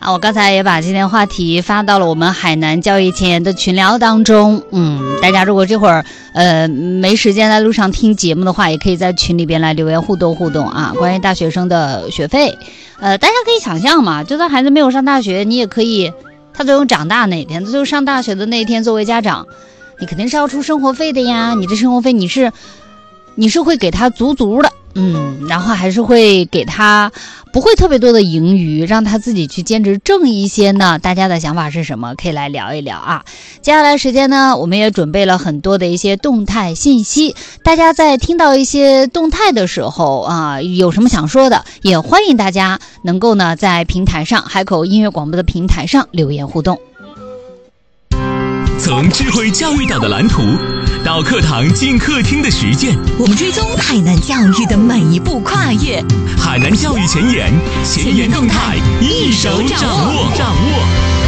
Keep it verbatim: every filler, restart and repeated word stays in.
啊，我刚才也把今天话题发到了我们海南教育前沿的群聊当中。嗯，大家如果这会儿呃没时间在路上听节目的话，也可以在群里边来留言互动互动啊。关于大学生的学费，呃，大家可以想象嘛，就算孩子没有上大学，你也可以，他最后长大那天，他最后上大学的那一天，作为家长，你肯定是要出生活费的呀。你的生活费你是你是会给他足足的。嗯，然后还是会给他不会特别多的盈余，让他自己去兼职挣一些呢。大家的想法是什么？可以来聊一聊啊。接下来时间呢，我们也准备了很多的一些动态信息，大家在听到一些动态的时候啊，有什么想说的，也欢迎大家能够呢在平台上海口音乐广播的平台上留言互动。 从智慧教育岛的蓝图到课堂进客厅的实践， 我们追踪海南教育的每一步跨越。 海南教育前沿，前沿动态一手掌握。掌握